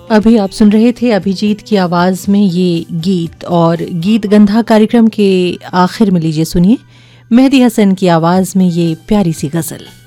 अभी आप सुन रहे थे अभिजीत की आवाज में ये गीत, और गीत गंधा कार्यक्रम के आखिर में लीजिए सुनिए मेहदी हसन की आवाज में ये प्यारी सी गजल।